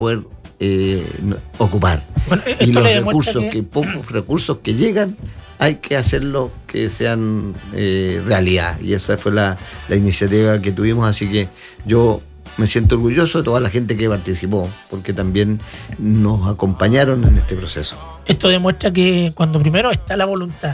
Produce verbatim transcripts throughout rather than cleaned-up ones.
poder eh, ocupar. Bueno, y los recursos, que... que pocos recursos que llegan, hay que hacerlos que sean eh, realidad. Y esa fue la, la iniciativa que tuvimos, así que yo me siento orgulloso de toda la gente que participó, porque también nos acompañaron en este proceso. Esto demuestra que cuando primero está la voluntad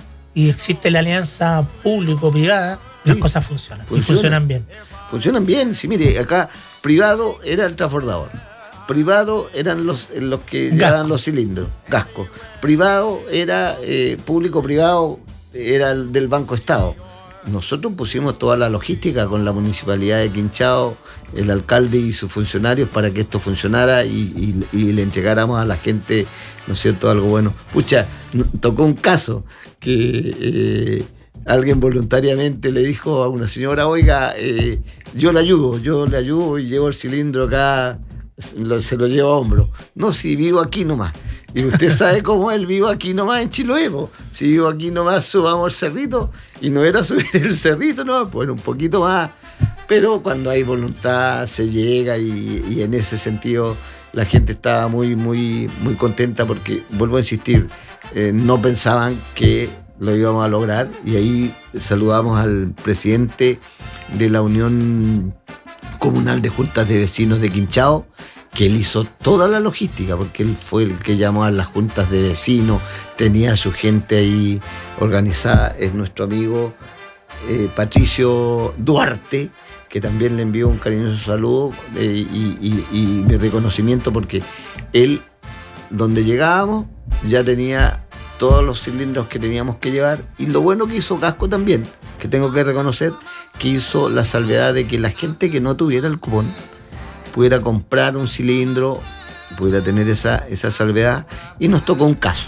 y existe la alianza público-privada, las sí, cosas funcionan, funciona, y funcionan bien. Funcionan bien, sí, mire, acá privado era el transbordador, privado eran los, los que Gasco. Llevaban los cilindros, Gasco, privado era eh, público-privado, era el del Banco Estado. Nosotros pusimos toda la logística con la municipalidad de Quinchao, el alcalde y sus funcionarios para que esto funcionara y, y, y le entregáramos a la gente, ¿no es cierto?, algo bueno. Pucha, tocó un caso que eh, alguien voluntariamente le dijo a una señora, oiga, eh, yo le ayudo, yo le ayudo y llevo el cilindro acá, lo, se lo llevo a hombro. No, si vivo aquí nomás. Y usted sabe cómo es, vivo aquí nomás en Chiloé. Si vivo aquí nomás, subamos el cerrito. Y no era subir el cerrito, no, pues un poquito más. Pero cuando hay voluntad se llega y, y en ese sentido la gente estaba muy, muy, muy contenta porque, vuelvo a insistir, eh, no pensaban que lo íbamos a lograr. Y ahí saludamos al presidente de la Unión Comunal de Juntas de Vecinos de Quinchao, que él hizo toda la logística, porque él fue el que llamó a las juntas de vecinos, tenía a su gente ahí organizada. Es nuestro amigo eh, Patricio Duarte, que también le envió un cariñoso saludo eh, y, y, y mi reconocimiento, porque él, donde llegábamos, ya tenía todos los cilindros que teníamos que llevar, y lo bueno que hizo Gasco también, que tengo que reconocer, que hizo la salvedad de que la gente que no tuviera el cupón pudiera comprar un cilindro, pudiera tener esa, esa salvedad. Y nos tocó un caso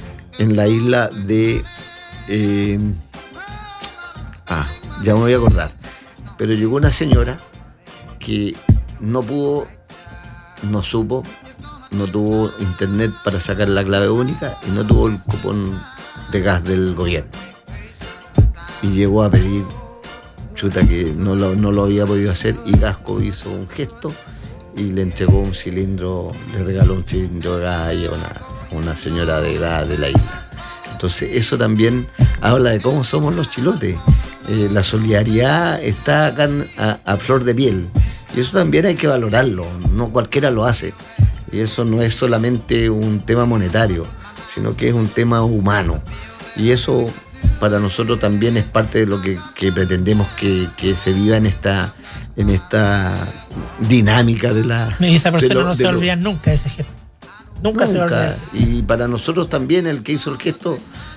en la isla de eh, ah, ya me voy a acordar, pero llegó una señora que no pudo, no supo, no tuvo internet para sacar la clave única y no tuvo el cupón de gas del gobierno, y llegó a pedir, chuta, que no lo, no lo había podido hacer, y Gasco hizo un gesto y le entregó un cilindro, le regaló un cilindro de gas a una, una señora de edad de la isla. Entonces eso también habla de cómo somos los chilotes. Eh, la solidaridad está acá a, a flor de piel, y eso también hay que valorarlo, no cualquiera lo hace, y eso no es solamente un tema monetario, sino que es un tema humano, y eso para nosotros también es parte de lo que, que pretendemos que, que se viva en esta en esta dinámica de la... Y esa persona lo, no se va a olvidar nunca de ese gesto. Nunca, nunca se va a olvidar. Y para nosotros también el que hizo el gesto,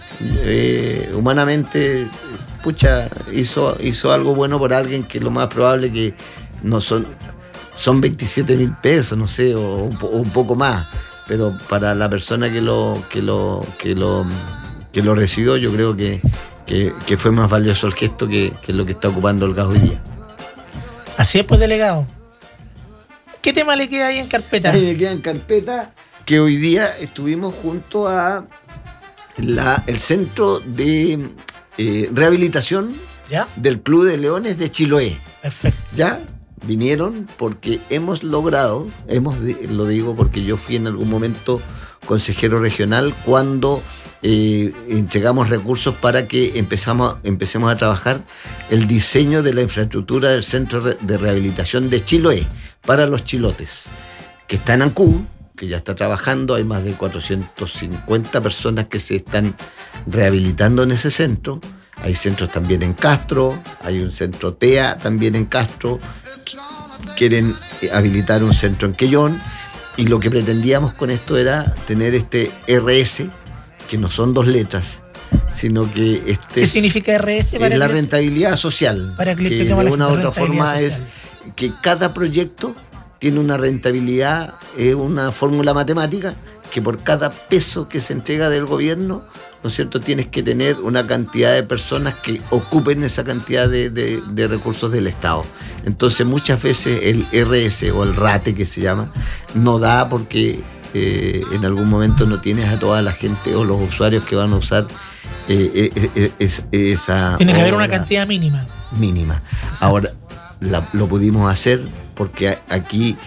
eh, humanamente, pucha, hizo, hizo algo bueno por alguien que lo más probable que no son, son veintisiete mil pesos, no sé, o un, o un poco más. Pero para la persona que lo, que lo, que lo que lo recibió, yo creo que, que, que fue más valioso el gesto que, que lo que está ocupando el gas hoy día. Así es, pues, delegado. ¿Qué tema le queda ahí en carpeta? Ahí me queda en carpeta que hoy día estuvimos junto a la, el Centro de eh, Rehabilitación ¿Ya? del Club de Leones de Chiloé. Perfecto. ¿Ya? Vinieron porque hemos logrado, hemos lo digo porque yo fui en algún momento consejero regional cuando Eh, entregamos recursos para que empezamos, empecemos a trabajar el diseño de la infraestructura del Centro de Rehabilitación de Chiloé para los chilotes, que está en Ancú, que ya está trabajando. Hay más de cuatrocientas cincuenta personas que se están rehabilitando en ese centro. Hay centros también en Castro, hay un centro T E A también en Castro, quieren habilitar un centro en Quellón, y lo que pretendíamos con esto era tener este R S, que no son dos letras, sino que este ¿qué significa R S? Es la rentabilidad social, para que, que de una u otra forma social. Es que cada proyecto tiene una rentabilidad, es una fórmula matemática, que por cada peso que se entrega del gobierno, ¿no es cierto?, tienes que tener una cantidad de personas que ocupen esa cantidad de, de, de recursos del Estado. Entonces muchas veces el R S o el RATE, que se llama, no da porque Eh, en algún momento no tienes a toda la gente o los usuarios que van a usar eh, eh, eh, es, esa tiene que haber una cantidad mínima mínima. Exacto. Ahora la, lo pudimos hacer porque aquí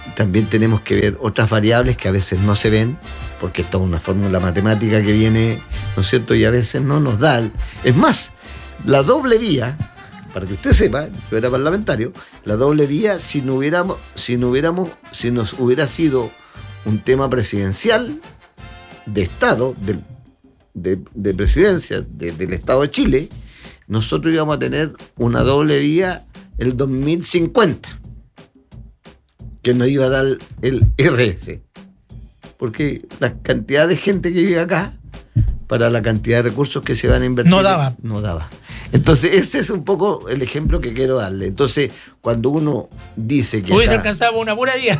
también tenemos que ver otras variables que a veces no se ven, porque esto es una fórmula matemática que viene, ¿no es cierto? Y a veces no nos da. El... Es más, la doble vía, para que usted sepa, yo era parlamentario, la doble vía, si no hubiéramos, si no hubiéramos, si nos hubiera sido un tema presidencial, de Estado, de, de, de presidencia de, del Estado de Chile, nosotros íbamos a tener una doble vía el dos mil cincuenta, que nos iba a dar el R S. Porque la cantidad de gente que vive acá, para la cantidad de recursos que se van a invertir, no daba. No daba. Entonces, ese es un poco el ejemplo que quiero darle. Entonces, cuando uno dice que... Hubiese alcanzado una pura vía.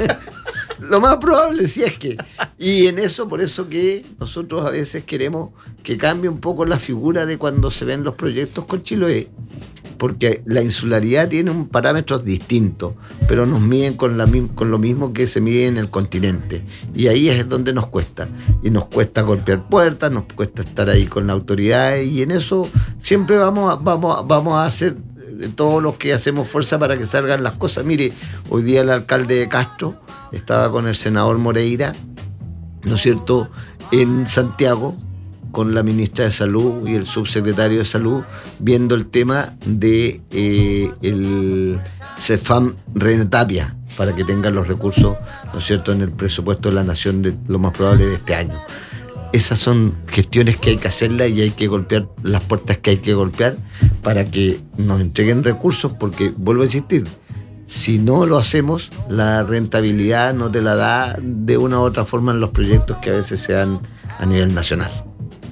Lo más probable sí es que... Y en eso, por eso que nosotros a veces queremos que cambie un poco la figura de cuando se ven los proyectos con Chiloé. Porque la insularidad tiene un parámetros distintos, pero nos miden con, la, con lo mismo que se mide en el continente. Y ahí es donde nos cuesta. Y nos cuesta golpear puertas, nos cuesta estar ahí con la autoridad, y en eso siempre vamos a, vamos, a, vamos a hacer todo lo que hacemos fuerza para que salgan las cosas. Mire, hoy día el alcalde de Castro estaba con el senador Moreira, ¿no es cierto?, en Santiago, con la ministra de Salud y el subsecretario de Salud, viendo el tema de eh, el CEFAM René Tapia, para que tengan los recursos, ¿no es cierto?, en el presupuesto de la Nación, de lo más probable de este año. Esas son gestiones que hay que hacerlas, y hay que golpear las puertas que hay que golpear para que nos entreguen recursos, porque, vuelvo a insistir, si no lo hacemos, la rentabilidad no te la da de una u otra forma en los proyectos que a veces se dan a nivel nacional.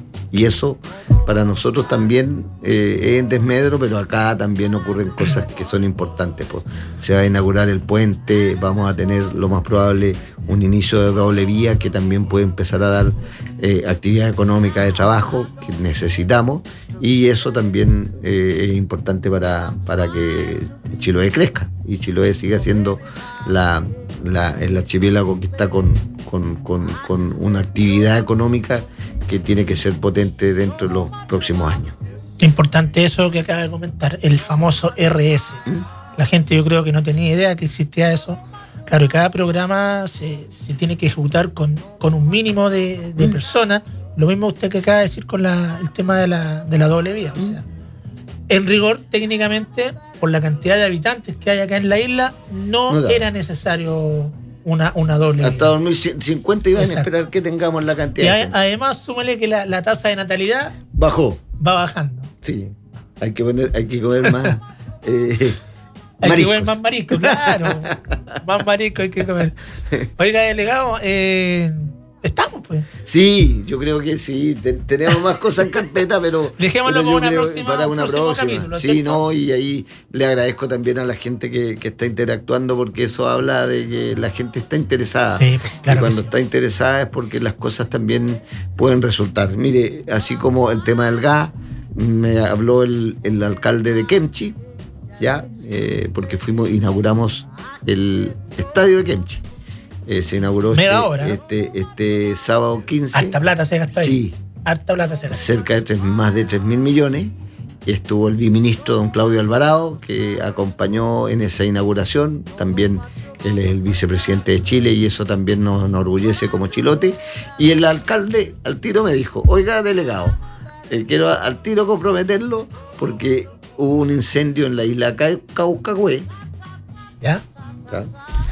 Y eso para nosotros también eh, es en desmedro, pero acá también ocurren cosas que son importantes. Pues. Se va a inaugurar el puente, vamos a tener lo más probable un inicio de doble vía que también puede empezar a dar eh, actividad económica de trabajo que necesitamos, y eso también eh, es importante para, para que Chiloé crezca y Chiloé siga siendo la, la, el archipiélago que está con, con, con, con una actividad económica que tiene que ser potente dentro de los próximos años. Importante eso que acaba de comentar, el famoso R S. ¿Mm? La gente, yo creo que no tenía idea que existía eso. Claro, y cada programa se, se tiene que ejecutar con, con un mínimo de, de ¿Mm? personas. Lo mismo usted que acaba de decir con la, el tema de la, de la doble vía. ¿Mm? O sea, en rigor, técnicamente, por la cantidad de habitantes que hay acá en la isla, no, no era necesario Una, una doble. Hasta dos mil cincuenta iban a esperar que tengamos la cantidad. Y de a, gente. Además, súmale que la, la tasa de natalidad bajó. Va bajando. Sí. Hay que poner, hay que comer más. eh, hay mariscos. que comer más marisco, claro. Más marisco hay que comer. Oiga, delegado, eh, estamos, pues. Sí, yo creo que sí. Te, tenemos más cosas en carpeta, pero. Dejémoslo pero para, una próxima, para una próxima. Capítulo, sí, ¿cierto? No, y ahí le agradezco también a la gente que, que está interactuando, porque eso habla de que la gente está interesada. Sí, pues, claro. Y cuando sí. está interesada es porque las cosas también pueden resultar. Mire, así como el tema del gas, me habló el, el alcalde de Kemchi, ya, eh, porque fuimos, inauguramos el estadio de Kemchi. Eh, se inauguró este, este, este sábado quince. Harta plata se gastó ahí. Sí. Harta plata se gastó. Cerca de tres, más de tres mil millones. Estuvo el viceministro don Claudio Alvarado, que acompañó en esa inauguración. También él es el vicepresidente de Chile, y eso también nos enorgullece como chilote. Y el alcalde al tiro me dijo: oiga, delegado, eh, quiero al tiro comprometerlo, porque hubo un incendio en la isla Caucagüe. ¿Ya? ¿Ya?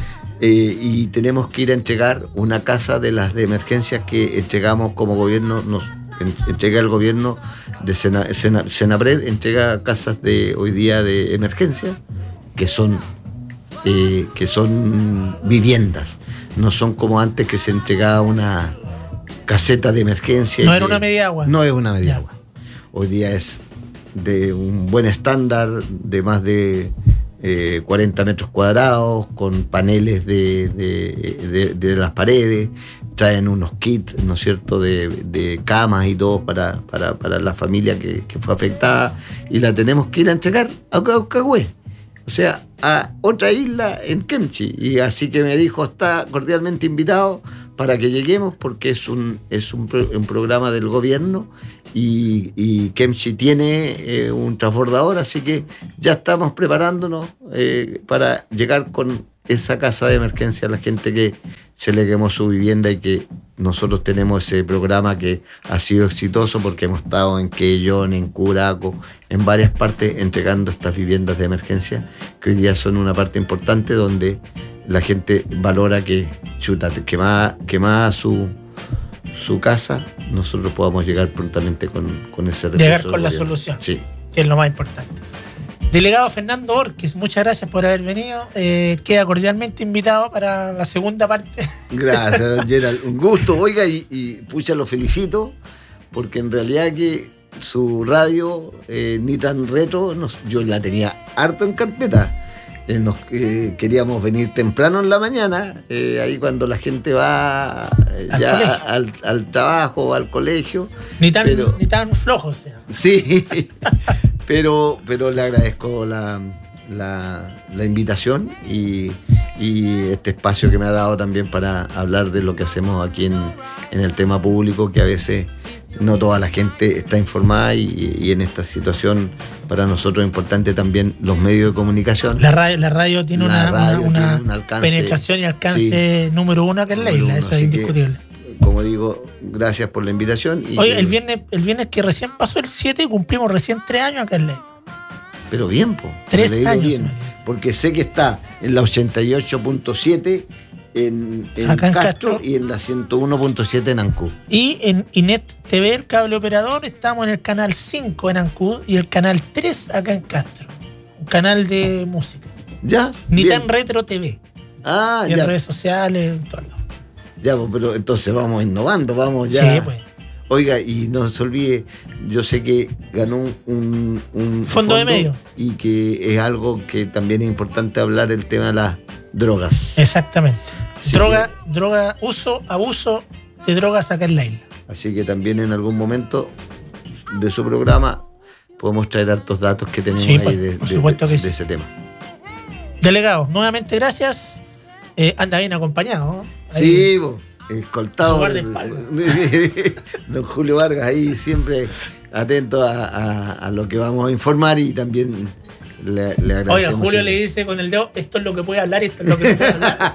Eh, y tenemos que ir a entregar una casa de las de emergencias que entregamos como gobierno, nos en, entrega el gobierno de Sena, Sena, Senapred, entrega casas de hoy día de emergencia, que son eh, que son viviendas, no son como antes que se entregaba una caseta de emergencia. No era que, una media agua. No es una media agua. Hoy día es de un buen estándar, de más de Eh, cuarenta metros cuadrados, con paneles de, de, de, de las paredes, traen unos kits, ¿no es cierto?, de, de camas y todo para, para, para la familia que, que fue afectada, y la tenemos que ir a entregar a Caucagüe, o sea, a otra isla en Kemchi. Y así que me dijo: está cordialmente invitado para que lleguemos, porque es un, es un, pro, un programa del gobierno, y, y Kemchi tiene eh, un transbordador, así que ya estamos preparándonos eh, para llegar con esa casa de emergencia a la gente que se le quemó su vivienda, y que nosotros tenemos ese programa que ha sido exitoso porque hemos estado en Quellón, en Curaco, en varias partes entregando estas viviendas de emergencia que hoy día son una parte importante donde la gente valora que, chuta, quemada, quemada su, su casa, nosotros podamos llegar prontamente con, con ese recurso. Llegar con la solución, sí, que es lo más importante. Delegado Fernando Borges, muchas gracias por haber venido. Eh, queda cordialmente invitado para la segunda parte. Gracias, don Gerald. Un gusto, oiga, y, y pucha, lo felicito, porque en realidad que su radio, eh, ni tan retro, nos, yo la tenía harto en carpeta. Eh, nos, eh, queríamos venir temprano en la mañana, eh, ahí cuando la gente va eh, al, ya colegio. Al, al trabajo o al colegio. Ni tan, pero, ni tan flojo, o sea. Sí, pero, pero le agradezco la, la, la invitación y, y este espacio que me ha dado también para hablar de lo que hacemos aquí en, en el tema público, que a veces no toda la gente está informada, y, y en esta situación para nosotros es importante también los medios de comunicación. La radio, la radio tiene la una, radio una, tiene una un alcance, penetración y alcance sí, número uno acá en la isla, eso es indiscutible. Que, como digo, gracias por la invitación. Y Oye, que, el viernes, el viernes que recién pasó el siete, cumplimos recién tres años acá en la isla. Pero bien, po. Tres años. Bien, porque sé que está en la ochenta y ocho punto siete en, en Acá en Castro, Castro y en la ciento uno punto siete en Ancud. Y en Inet T V, el cable operador, estamos en el canal cinco en Ancud y el canal tres acá en Castro. Un canal de música. ¿Ya? Ni bien. tan retro T V. Ah, y ya. en redes sociales, en todos lados. Ya, pues, pero entonces vamos innovando, vamos ya. Sí, pues. Oiga, y no se olvide, yo sé que ganó un, un, un fondo, fondo de medio, y que es algo que también es importante hablar, el tema de las drogas. Exactamente. Así droga, que, droga, uso, abuso de drogas acá en la isla. Así que también en algún momento de su programa podemos traer hartos datos que tenemos sí, ahí pues, de, por de, supuesto de, que de sí. ese tema. Delegado, nuevamente gracias. Eh, anda bien acompañado, ¿no? Ahí, sí, bo, escoltado. De don Julio Vargas ahí siempre atento a, a, a lo que vamos a informar, y también le, le agradecemos. Oiga, Julio le dice con el dedo, esto es lo que puede hablar, esto es lo que no puede hablar.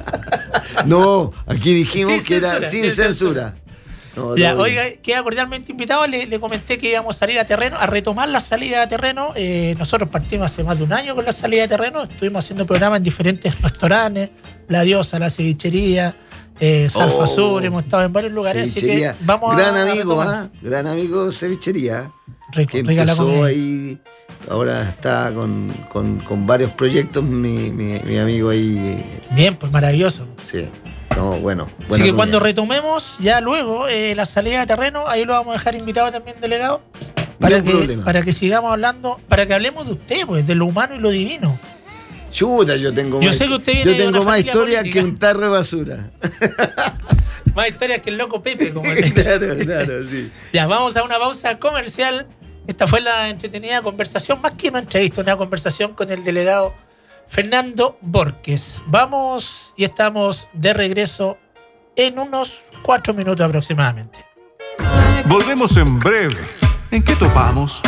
No, aquí dijimos sin que censura, era sin, sin censura. censura. No, ya, no, oiga, queda cordialmente invitado. Le, le comenté que íbamos a salir a terreno, a retomar la salida a terreno. Eh, nosotros partimos hace más de un año con la salida de terreno. Estuvimos haciendo programas en diferentes restaurantes, La Diosa, La Cevichería, eh, Salfa oh, Sur. Hemos estado en varios lugares, así que vamos gran a. Amigo, a ¿eh? Gran amigo Cevichería. Rico, que rica la comida. Ahí, ahora está con, con, con varios proyectos, mi, mi, mi amigo ahí. Bien, pues maravilloso. Sí. No, bueno. Así que cuando retomemos ya luego eh, la salida de terreno, ahí lo vamos a dejar invitado también, delegado, para, no que, para que sigamos hablando, para que hablemos de usted, pues, de lo humano y lo divino. Chuta, yo tengo yo más, sé que usted viene yo tengo de una más historia política. que un tarro de basura. Más historias que el loco Pepe, como el Claro, claro, sí. Ya, vamos a una pausa comercial. Esta fue la entretenida conversación, más que una entrevista, una conversación con el delegado Fernando Borges. Vamos y estamos de regreso en unos cuatro minutos aproximadamente. Volvemos en breve. ¿En qué topamos?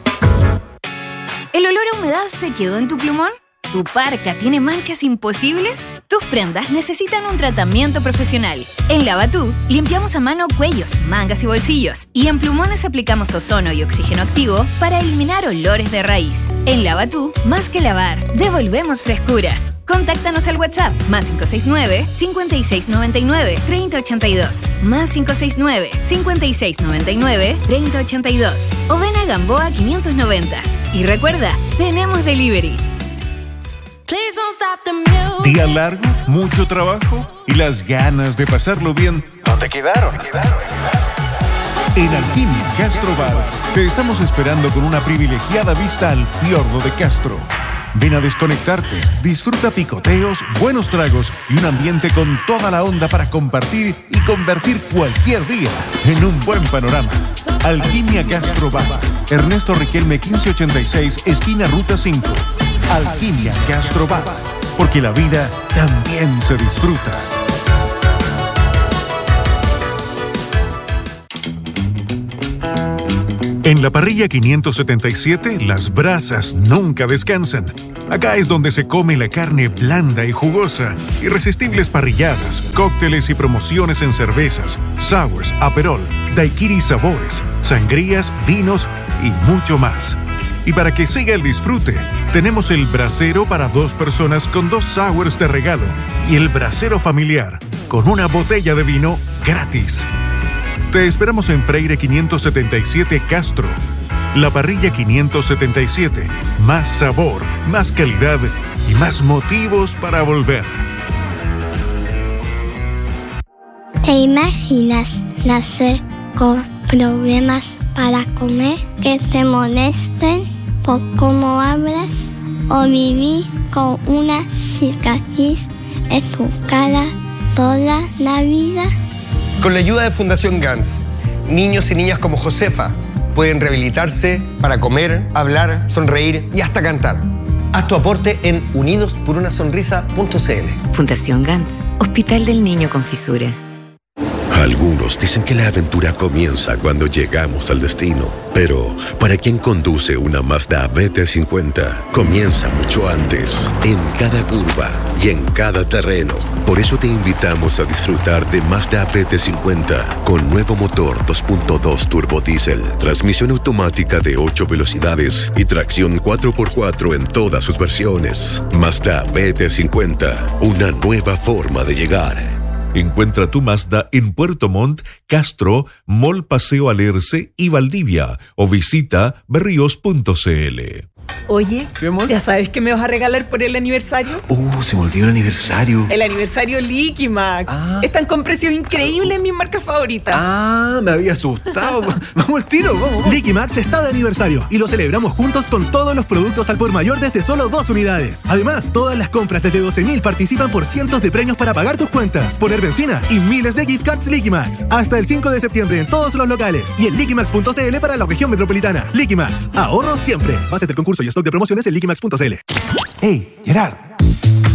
¿El olor a humedad se quedó en tu plumón? ¿Tu parca tiene manchas imposibles? Tus prendas necesitan un tratamiento profesional. En Lavatú limpiamos a mano cuellos, mangas y bolsillos. Y en plumones aplicamos ozono y oxígeno activo para eliminar olores de raíz. En Lavatú, más que lavar, devolvemos frescura. Contáctanos al WhatsApp más cinco seis nueve, cinco seis nueve nueve, tres cero ocho dos, más cinco seis nueve, cinco seis nueve nueve, tres cero ocho dos o ven a Gamboa quinientos noventa. Y recuerda, tenemos delivery. Día largo, mucho trabajo y las ganas de pasarlo bien. ¿Dónde quedaron? En Alquimia Castro Bar te estamos esperando con una privilegiada vista al fiordo de Castro. Ven a desconectarte, disfruta picoteos, buenos tragos y un ambiente con toda la onda para compartir y convertir cualquier día en un buen panorama. Alquimia Castro Bar, Ernesto Riquelme quince ochenta y seis, esquina Ruta cinco. Alquimia Castro Bar, porque la vida también se disfruta. En la parrilla quinientos setenta y siete, las brasas nunca descansan. Acá es donde se come la carne blanda y jugosa, irresistibles parrilladas, cócteles y promociones en cervezas, sours, aperol, daiquiri sabores, sangrías, vinos y mucho más. Y para que siga el disfrute, tenemos el brasero para dos personas con dos sours de regalo y el brasero familiar con una botella de vino gratis. Te esperamos en Freire quinientos setenta y siete Castro. La Parrilla quinientos setenta y siete. Más sabor, más calidad y más motivos para volver. ¿Te imaginas nacer con problemas para comer, que te molesten por cómo hablas, o vivir con una cicatriz en tu cara toda la vida? Con la ayuda de Fundación Gans, niños y niñas como Josefa pueden rehabilitarse para comer, hablar, sonreír y hasta cantar. Haz tu aporte en unidos por una sonrisa punto c l. Fundación Gans, Hospital del Niño con Fisura. Algunos dicen que la aventura comienza cuando llegamos al destino, pero para quien conduce una Mazda B T cincuenta, comienza mucho antes, en cada curva y en cada terreno. Por eso te invitamos a disfrutar de Mazda B T cincuenta con nuevo motor dos punto dos turbo diésel, transmisión automática de ocho velocidades y tracción cuatro por cuatro en todas sus versiones. Mazda B T cincuenta, una nueva forma de llegar. Encuentra tu Mazda en Puerto Montt, Castro, Mall Paseo Alerce y Valdivia o visita berríos punto c l. Oye, ¿Sí, amor? ¿ya sabes qué me vas a regalar por el aniversario? Uh, se me olvidó el aniversario. El aniversario Liquimax. Ah. Están con precios increíbles en mis marcas favoritas. Ah, me había asustado. Vamos al tiro, vamos, vamos. Liquimax está de aniversario y lo celebramos juntos con todos los productos al por mayor desde solo dos unidades. Además, todas las compras desde doce mil participan por cientos de premios para pagar tus cuentas, poner benzina y miles de gift cards Liquimax. Hasta el cinco de septiembre en todos los locales y en liquimax punto c l para la región metropolitana. Liquimax, ahorro siempre. Base del concurso y stock de promociones en liquimax punto c l. Hey, Gerard.